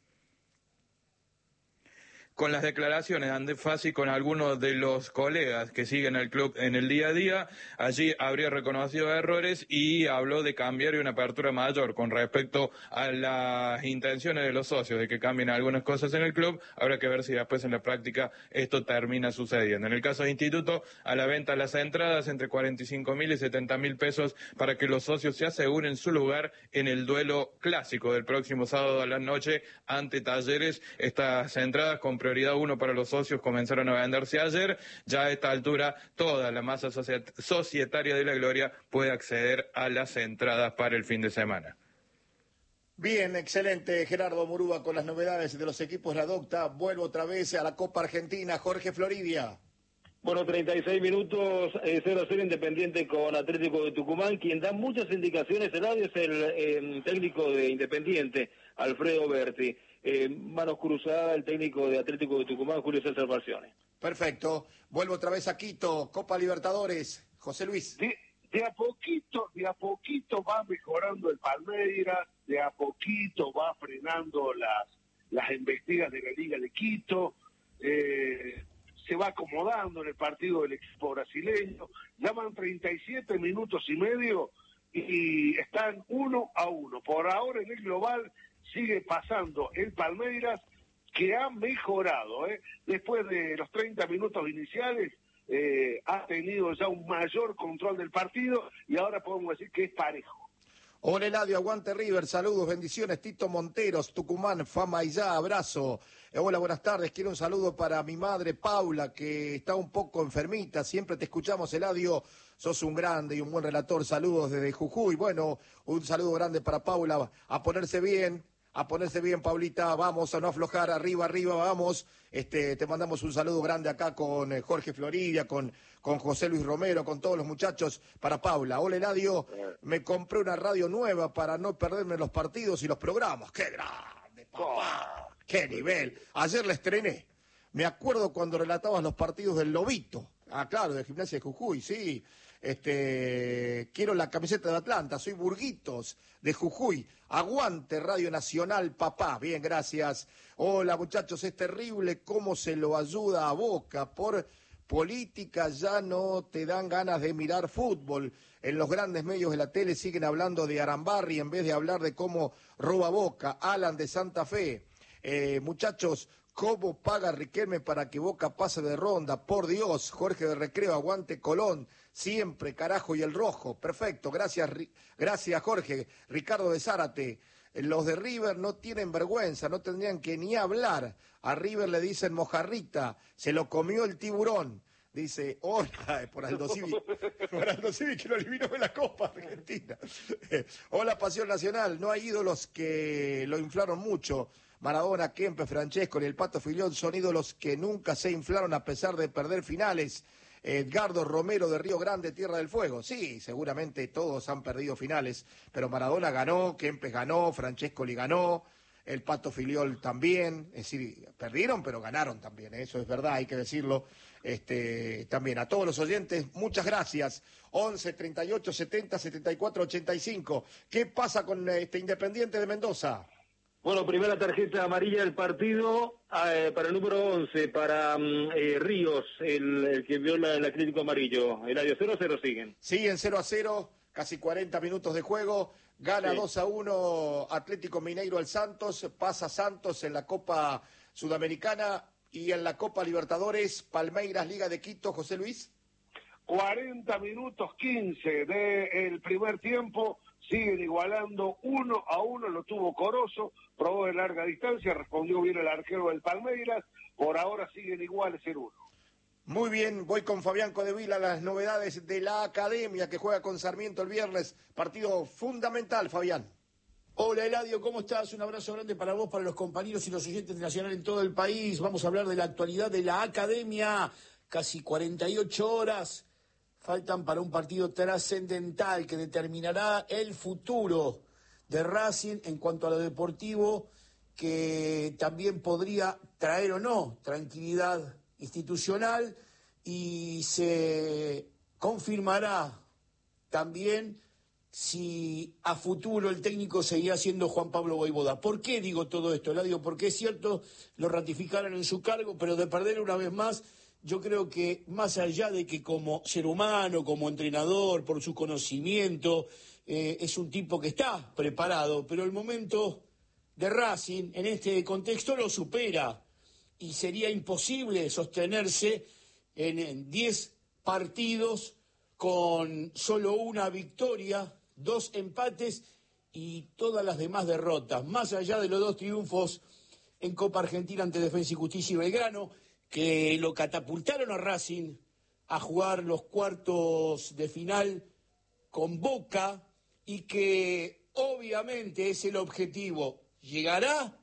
con las declaraciones de Andrés Fassi con algunos de los colegas que siguen al club en el día a día. Allí habría reconocido errores y habló de cambiar y una apertura mayor con respecto a las intenciones de los socios de que cambien algunas cosas en el club. Habrá que ver si después en la práctica esto termina sucediendo. En el caso de Instituto, a la venta las entradas entre 45.000 y 70.000 pesos para que los socios se aseguren su lugar en el duelo clásico del próximo sábado a la noche ante Talleres. Estas entradas con prioridad 1 para los socios comenzaron a venderse ayer. Ya a esta altura toda la masa societaria de la Gloria puede acceder a las entradas para el fin de semana. Bien, excelente, Gerardo Murúa, con las novedades de los equipos La Docta. Vuelvo otra vez a la Copa Argentina. Jorge Floridia. Bueno, 36 minutos, 0-0 Independiente con Atlético de Tucumán. Quien da muchas indicaciones, Eladio, es el técnico de Independiente, Alfredo Berti. Manos cruzadas, el técnico de Atlético de Tucumán, Julio César Falcione. Perfecto. Vuelvo otra vez a Quito, Copa Libertadores. José Luis. De a poquito va mejorando el Palmeiras, de a poquito va frenando las embestidas de la Liga de Quito, se va acomodando en el partido del equipo brasileño. Ya van 37 minutos y medio y están 1-1. Por ahora en el global sigue pasando el Palmeiras, que ha mejorado, después de los 30 minutos iniciales, ha tenido ya un mayor control del partido y ahora podemos decir que es parejo. Hola Eladio, aguante River, saludos, bendiciones, Tito Monteros, Tucumán, fama y ya, abrazo. Hola, buenas tardes, quiero un saludo para mi madre Paula, que está un poco enfermita, siempre te escuchamos Eladio, sos un grande y un buen relator, saludos desde Jujuy. Bueno, un saludo grande para Paula, a ponerse bien, Paulita, vamos a no aflojar, arriba, vamos. Te mandamos un saludo grande acá con Jorge Floridia, con José Luis Romero, con todos los muchachos, para Paula. Hola, Eladio, me compré una radio nueva para no perderme los partidos y los programas. ¡Qué grande, papá! ¡Qué nivel! Ayer la estrené. Me acuerdo cuando relatabas los partidos del Lobito. Ah, claro, de Gimnasia de Jujuy, sí. Quiero la camiseta de Atlanta, soy Burguitos de Jujuy. Aguante Radio Nacional, papá. Bien, gracias. Hola, muchachos, es terrible cómo se lo ayuda a Boca. Por política ya no te dan ganas de mirar fútbol. En los grandes medios de la tele siguen hablando de Arambarri en vez de hablar de cómo roba Boca. Alan de Santa Fe. Muchachos, ¿cómo paga Riquelme para que Boca pase de ronda? Por Dios, Jorge de Recreo, aguante Colón, siempre, carajo, y el rojo. Perfecto, gracias Jorge. Ricardo de Zárate, los de River no tienen vergüenza, no tendrían que ni hablar. A River le dicen mojarrita, se lo comió el tiburón. Dice, hola, por Aldo Civi que lo eliminó de la Copa Argentina. Hola, Pasión Nacional, no hay ídolos que lo inflaron mucho. Maradona, Kempe, Francesco y el Pato Filión son ídolos que nunca se inflaron a pesar de perder finales. Edgardo Romero de Río Grande, Tierra del Fuego. Sí, seguramente todos han perdido finales, pero Maradona ganó, Kempes ganó, Francescoli ganó, el Pato Filiol también. Es decir, perdieron, pero ganaron también. Eso es verdad, hay que decirlo. También a todos los oyentes, muchas gracias. 11 38 70 74 85. ¿Qué pasa con Independiente de Mendoza? Bueno, primera tarjeta amarilla del partido para el número 11, para Ríos, el que viola el Atlético Amarillo. Eladio, 0-0 siguen. Siguen 0-0, casi 40 minutos de juego. Gana sí. 2-1 Atlético Mineiro al Santos, pasa Santos en la Copa Sudamericana y en la Copa Libertadores, Palmeiras, Liga de Quito, José Luis. 40 minutos 15 del primer tiempo. Siguen igualando 1-1, lo tuvo Corozo, probó de larga distancia, respondió bien el arquero del Palmeiras, por ahora siguen iguales 0-1. Muy bien, voy con Fabián Codevila, las novedades de la Academia que juega con Sarmiento el viernes, partido fundamental, Fabián. Hola Eladio, ¿cómo estás? Un abrazo grande para vos, para los compañeros y los oyentes de Nacional en todo el país. Vamos a hablar de la actualidad de la academia. Casi 48 horas faltan para un partido trascendental que determinará el futuro de Racing en cuanto a lo deportivo, que también podría traer o no tranquilidad institucional, y se confirmará también si a futuro el técnico seguirá siendo Juan Pablo Vojvoda. ¿Por qué digo todo esto, Eladio? Porque es cierto, lo ratificaron en su cargo, pero de perder una vez más, yo creo que más allá de que como ser humano, como entrenador, por su conocimiento, es un tipo que está preparado, pero el momento de Racing en este contexto lo supera y sería imposible sostenerse en 10 partidos con solo una victoria, 2 empates y todas las demás derrotas, más allá de los 2 triunfos en Copa Argentina ante Defensa y Justicia y Belgrano, que lo catapultaron a Racing a jugar los cuartos de final con Boca, y que obviamente es el objetivo. ¿Llegará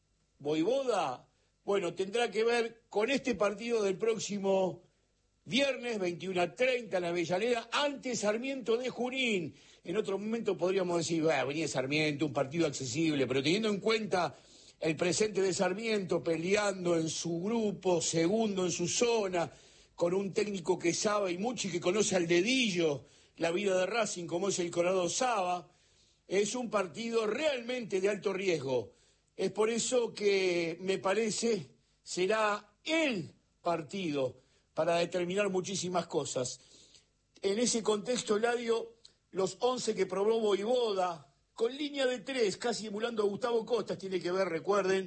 Vojvoda? Bueno, tendrá que ver con este partido del próximo viernes 21:30 en la Avellaneda, ante Sarmiento de Junín. En otro momento podríamos decir, venía Sarmiento, un partido accesible, pero teniendo en cuenta el presente de Sarmiento, peleando en su grupo, segundo en su zona, con un técnico que sabe y mucho y que conoce al dedillo la vida de Racing, como es el Colorado Saba, es un partido realmente de alto riesgo. Es por eso que me parece será el partido para determinar muchísimas cosas. En ese contexto, Eladio, los 11 que probó Vojvoda, con línea de 3, casi emulando a Gustavo Costas, tiene que ver, recuerden,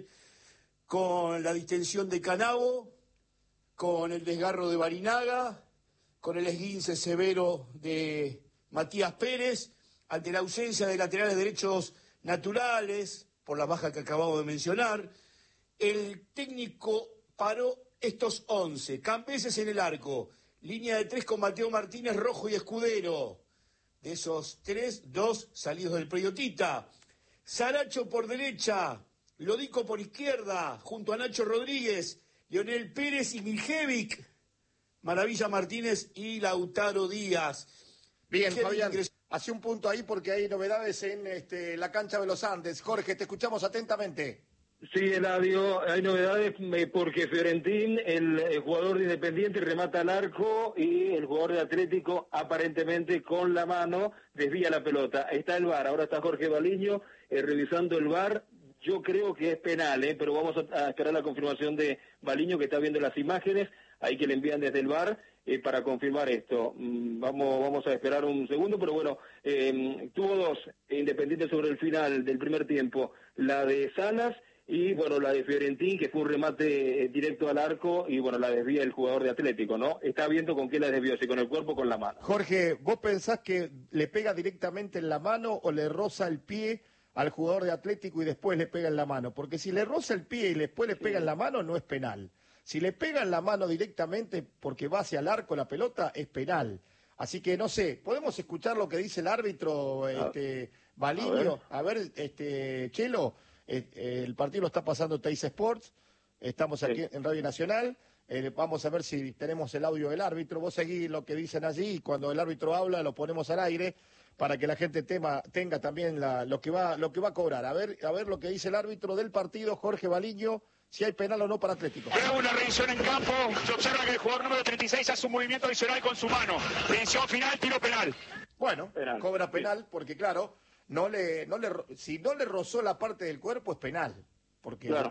con la distensión de Canavo, con el desgarro de Barinaga, con el esguince severo de Matías Pérez, ante la ausencia de laterales derechos naturales, por la baja que acabamos de mencionar. El técnico paró estos 11, Cambeses en el arco, línea de 3 con Mateo Martínez, Rojo y Escudero. De esos 3, 2 salidos del Preyotita. Saracho por derecha, Lodico por izquierda, junto a Nacho Rodríguez, Leonel Pérez y Miljevic, Maravilla Martínez y Lautaro Díaz. Bien, Fabián, hace un punto ahí porque hay novedades en la cancha de los Andes. Jorge, te escuchamos atentamente. Sí, Eladio, hay novedades porque Fiorentín, el jugador de Independiente, remata al arco y el jugador de Atlético, aparentemente con la mano, desvía la pelota. Está el VAR, ahora está Jorge Baliño revisando el VAR. Yo creo que es penal, pero vamos a esperar la confirmación de Baliño, que está viendo las imágenes, ahí que le envían desde el VAR para confirmar esto. Vamos a esperar un segundo, pero bueno, tuvo 2 Independientes sobre el final del primer tiempo, la de Salas y bueno, la de Fiorentín, que fue un remate directo al arco, y bueno, la desvía el jugador de Atlético, ¿no? Está viendo con qué la desvió, si con el cuerpo o con la mano. Jorge, ¿vos pensás que le pega directamente en la mano o le roza el pie al jugador de Atlético y después le pega en la mano? Porque si le roza el pie y después le pega en la mano, no es penal. Si le pega en la mano directamente porque va hacia el arco la pelota, es penal. Así que no sé, ¿podemos escuchar lo que dice el árbitro Baliño? A ver, Chelo, el partido lo está pasando Teis Sports, estamos aquí en Radio Nacional, vamos a ver si tenemos el audio del árbitro. Vos seguís lo que dicen allí y cuando el árbitro habla lo ponemos al aire para que la gente tenga también lo que va a cobrar. A ver lo que dice el árbitro del partido, Jorge Baliño, si hay penal o no para Atlético. Luego una revisión en campo, se observa que el jugador número 36 hace un movimiento adicional con su mano. Revisión final, tiro penal. Bueno, penal. Cobra penal porque claro, si no le rozó la parte del cuerpo es penal. Porque claro.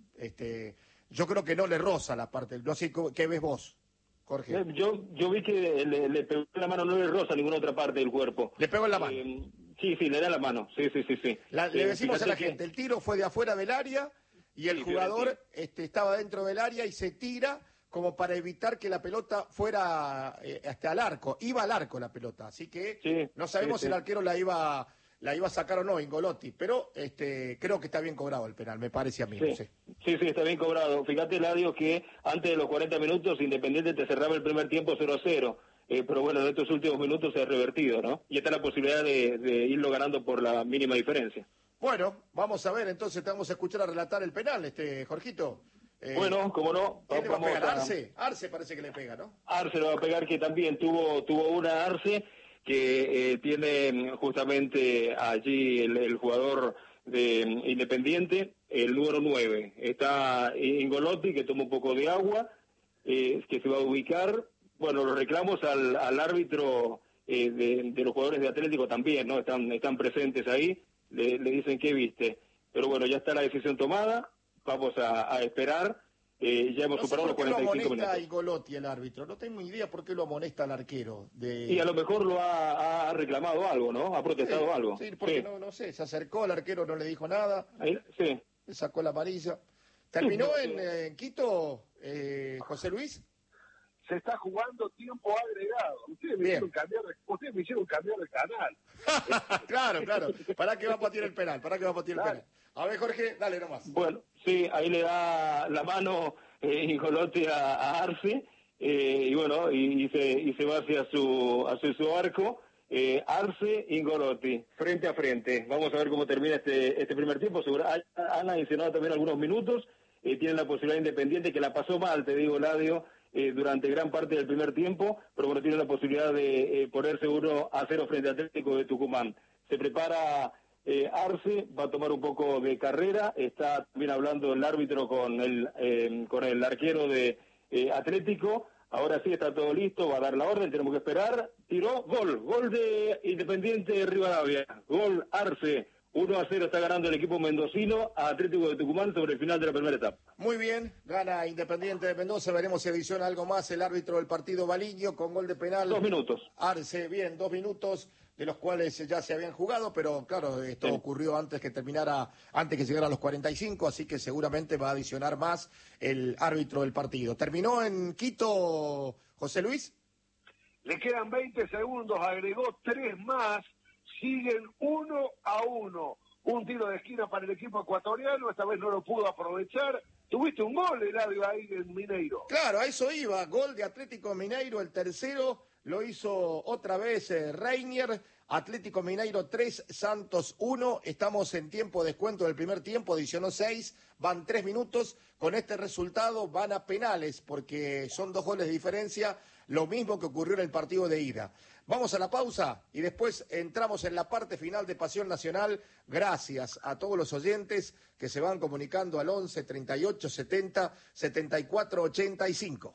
Yo creo que no le roza la parte, no sé qué ves vos, Jorge. Yo vi que le pegó en la mano, no le roza ninguna otra parte del cuerpo. Le pegó en la mano. Sí, le da la mano, sí. Le decimos a la gente, el tiro fue de afuera del área y el jugador estaba dentro del área y se tira como para evitar que la pelota fuera hasta al arco. Iba al arco la pelota, así que no sabemos si el arquero la iba a sacar o no, Ingolotti, pero creo que está bien cobrado el penal, me parece a mí. Sí, está bien cobrado. Fíjate, Eladio, que antes de los 40 minutos Independiente te cerraba el primer tiempo 0-0. Pero bueno, en estos últimos minutos se ha revertido, ¿no? Y está la posibilidad de irlo ganando por la mínima diferencia. Bueno, vamos a ver, entonces te vamos a escuchar a relatar el penal, Jorgito. Bueno, como no. ¿Quién le va a pegar? Arce. Arce parece que le pega, ¿no? Arce le va a pegar, que también tuvo una Arce, que tiene justamente allí el jugador de Independiente, el número 9. Está Ingolotti, que toma un poco de agua, que se va a ubicar. Bueno, los reclamos al árbitro de los jugadores de Atlético también, ¿no? Están presentes ahí, le dicen ¿qué viste? Pero bueno, ya está la decisión tomada, vamos a esperar. Ya hemos superado los 45 minutos. ¿Por qué lo amonesta a Ingolotti el árbitro? No tengo idea por qué lo amonesta al arquero. Y a lo mejor lo ha reclamado algo, ¿no? Ha protestado algo. Sí, porque no sé, se acercó, el arquero no le dijo nada. Sí. Le sacó la amarilla. ¿Terminó en Quito, José Luis? Se está jugando tiempo agregado. Ustedes me hicieron cambiar de canal. Claro. ¿Para qué va a patear el penal? Penal? A ver, Jorge, dale nomás. Bueno, sí, ahí le da la mano Ingolotti a Arce, y bueno, y se va hacia su arco. Arce, Ingolotti, frente a frente. Vamos a ver cómo termina este primer tiempo. Han adicionado también algunos minutos. Tienen la posibilidad Independiente, que la pasó mal, te digo, Ladio, durante gran parte del primer tiempo, pero bueno, tiene la posibilidad de ponerse 1-0 frente a Atlético de Tucumán. Se prepara Arce, va a tomar un poco de carrera, está también hablando el árbitro con el arquero de Atlético. Ahora sí está todo listo, va a dar la orden, tenemos que esperar. Tiró, gol de Independiente Rivadavia, gol Arce. 1-0 está ganando el equipo mendocino a Atlético de Tucumán sobre el final de la primera etapa. Muy bien, gana Independiente de Mendoza. Veremos si adiciona algo más el árbitro del partido Baliño con gol de penal. 2 minutos. Arce, bien, 2 minutos, de los cuales ya se habían jugado, pero claro, esto ocurrió antes que llegara a los 45, así que seguramente va a adicionar más el árbitro del partido. ¿Terminó en Quito, José Luis? Le quedan 20 segundos, agregó 3 más. Siguen 1-1. Un tiro de esquina para el equipo ecuatoriano, esta vez no lo pudo aprovechar. Tuviste un gol, Eladio, ahí en Mineiro. Claro, a eso iba. Gol de Atlético Mineiro, el tercero lo hizo otra vez Reinier. Atlético Mineiro 3, Santos 1. Estamos en tiempo de descuento del primer tiempo, adicionó 6. Van 3 minutos. Con este resultado van a penales porque son 2 goles de diferencia. Lo mismo que ocurrió en el partido de ida. Vamos a la pausa y después entramos en la parte final de Pasión Nacional. Gracias a todos los oyentes que se van comunicando al 11 38 70 74 85.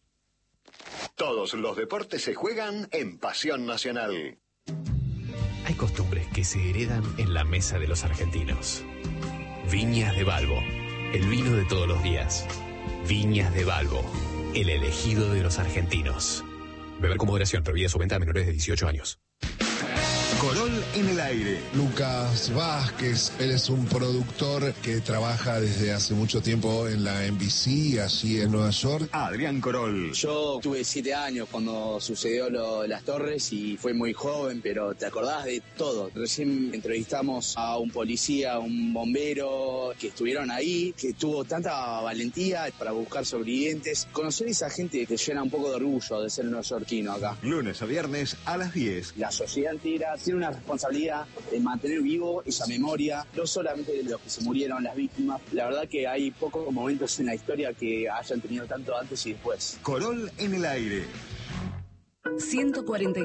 Todos los deportes se juegan en Pasión Nacional. Hay costumbres que se heredan en la mesa de los argentinos. Viñas de Balbo, el vino de todos los días. Viñas de Balbo, el elegido de los argentinos. Beber con moderación, prohibida su venta a menores de 18 años. Corol en el aire. Lucas Vázquez, él es un productor que trabaja desde hace mucho tiempo en la NBC, allí en Nueva York. Adrián Corol. Yo tuve 7 años cuando sucedió lo de las torres y fue muy joven, pero te acordás de todo. Recién entrevistamos a un policía, un bombero que estuvieron ahí, que tuvo tanta valentía para buscar sobrevivientes. Conocer a esa gente te llena un poco de orgullo de ser neoyorquino acá. Lunes a viernes a las 10. La sociedad entera tiene una responsabilidad en mantener vivo esa memoria, no solamente de los que se murieron, las víctimas. La verdad que hay pocos momentos en la historia que hayan tenido tanto antes y después. Corol en el aire. 140